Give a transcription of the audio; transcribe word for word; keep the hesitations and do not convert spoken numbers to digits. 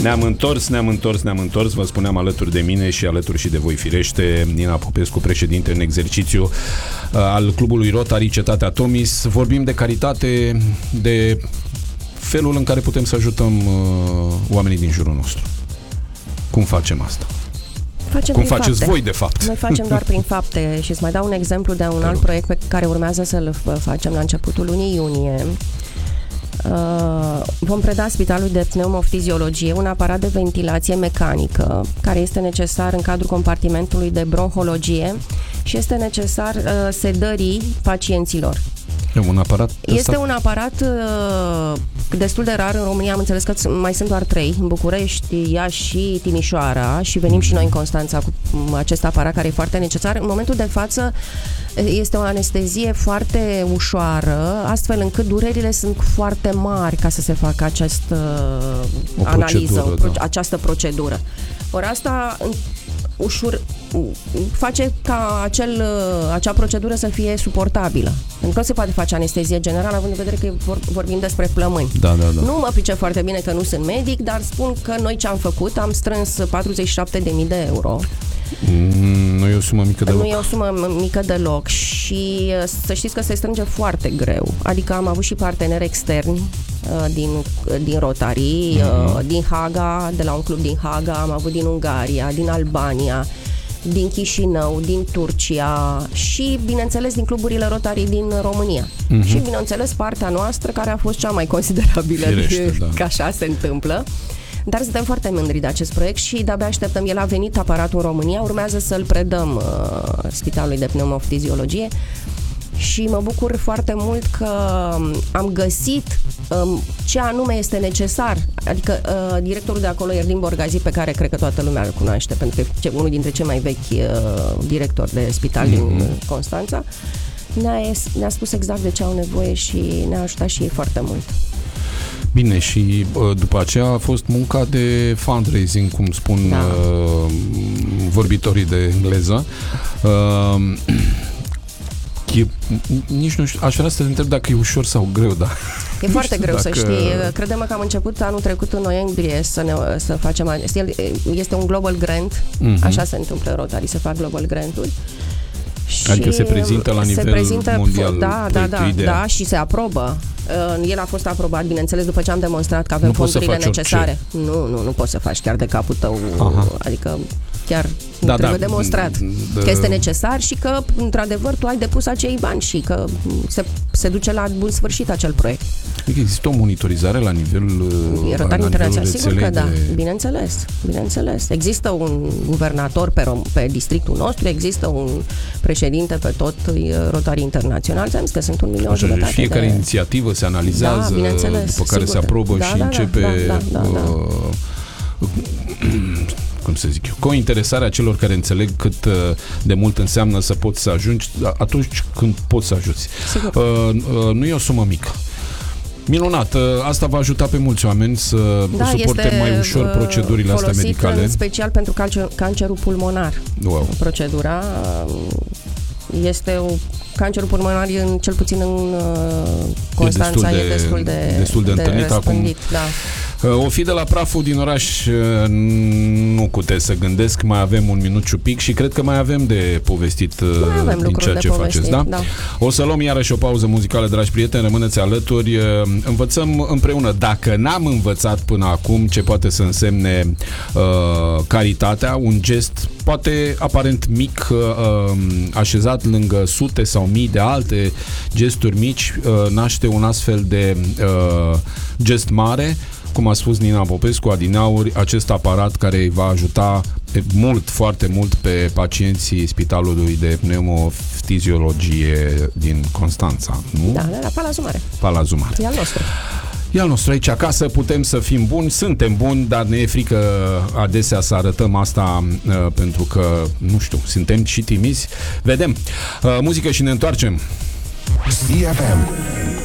Ne-am întors, ne-am întors, ne-am întors, vă spuneam, alături de mine și alături și de voi, firește, Nina Popescu, președinte în exercițiu uh, al clubului Rotary Cetatea Tomis. Vorbim de caritate, de felul în care putem să ajutăm uh, oamenii din jurul nostru. Cum facem asta? Facem Cum prin faceți fapte. voi, de fapt? Noi facem doar prin fapte și îți mai dau un exemplu de un alt proiect pe care urmează să-l facem la începutul lunii iunie. Uh, vom preda Spitalului de Pneumofiziologie un aparat de ventilație mecanică care este necesar în cadrul compartimentului de bronhologie și este necesar uh, sedării pacienților. E un aparat Este ăsta? un aparat uh, destul de rar în România, am înțeles că mai sunt doar trei, în București, Iași și Timișoara, și venim și noi în Constanța cu acest aparat care e foarte necesar. În momentul de față este o anestezie foarte ușoară, astfel încât durerile sunt foarte mari ca să se facă această o analiză, o pro- da. această procedură. Ori asta ușur face ca acel, acea procedură să fie suportabilă. Pentru că nu se poate face anestezie generală, având în vedere că vor, vorbim despre plămâni. Da, da, da. Nu mă pricep foarte bine că nu sunt medic, dar spun că noi ce am făcut, am strâns patruzeci și șapte de mii de euro. Mm, nu e o sumă mică deloc. Nu e o sumă mică deloc și să știți că se strânge foarte greu. Adică am avut și parteneri externi din, din Rotary, mm-hmm. din Haga, de la un club din Haga, am avut din Ungaria, din Albania, din Chișinău, din Turcia și, bineînțeles, din cluburile Rotary din România. Mm-hmm. Și, bineînțeles, partea noastră, care a fost cea mai considerabilă, Firește, da. Că așa se întâmplă. Dar suntem foarte mândri de acest proiect și de-abia așteptăm. El a venit aparatul în România, urmează să-l predăm uh, Spitalului de Pneumofiziologie și mă bucur foarte mult că am găsit um, ce anume este necesar. Adică uh, directorul de acolo, Erdin Borgazi, pe care cred că toată lumea îl cunoaște, pentru că e unul dintre cei mai vechi uh, directori de spital mm-hmm. din Constanța, ne-a, ne-a spus exact de ce au nevoie și ne-a ajutat și ei foarte mult. Bine, și după aceea a fost munca de fundraising, cum spun da. uh, vorbitorii de engleză. Uh, e, nici nu știu, aș vrea să te întreb dacă e ușor sau greu, da. E foarte știu greu dacă... să știi. Credem că am început anul trecut în noiembrie să, ne, să facem... Este un global grant, uh-huh. așa se întâmplă în Rotary, se fac global granturi. Adică se prezintă la nivel prezintă, mondial. Da, da, da, da, și se aprobă. El a fost aprobat, bineînțeles, după ce am demonstrat că avem nu fondurile necesare. Orice. Nu, nu, nu poți să faci chiar de capul tău. Aha. Adică chiar da, trebuie da, demonstrat da, că este necesar și că, într-adevăr, tu ai depus acei bani și că se, se duce la bun sfârșit acel proiect. Adică există o monitorizare la nivelul Rotary Internațional, sigur că da, de... bineînțeles, bineînțeles. Există un guvernator pe, rom- pe districtul nostru, există un președinte pe tot Rotary Internațional, ți-am zis că sunt un milion și jumătate. Fiecare de... inițiativă se analizează, da, după care sigur, se aprobă da, și da, începe da, da, da, da. Uh, cum să zic eu, cointeresarea celor care înțeleg cât de mult înseamnă să poți să ajungi atunci când poți să ajuți. Uh, uh, nu e o sumă mică. Minunat, asta va ajuta pe mulți oameni să da, suporte mai ușor procedurile astea medicale. În special pentru cancer, cancerul pulmonar. Wow. Procedura este o cancerul pulmonar, în, cel puțin în uh, Constanța, e destul de, e destul de, de, de întâlnit acum. Da. O fi de la praful din oraș, nu cute să gândesc, mai avem un minut pic și cred că mai avem de povestit din ceea ce faceți, da? da? O să luăm iarăși o pauză muzicală, dragi prieteni, rămâneți alături, învățăm împreună, dacă n-am învățat până acum ce poate să însemne uh, caritatea, un gest poate aparent mic, uh, așezat lângă sute sau mii de alte gesturi mici, uh, naște un astfel de uh, gest mare. Cum a spus Nina Popescu adineauri, acest aparat care îi va ajuta mult, foarte mult pe pacienții Spitalului de Pneumofiziologie din Constanța, nu? Da, da, la Palazul Mare. Palazul Mare. E al nostru. E al nostru aici acasă, putem să fim buni, suntem buni, dar ne e frică adesea să arătăm asta uh, pentru că, nu știu, suntem și timizi. Vedem. Uh, muzică și ne întoarcem. C F M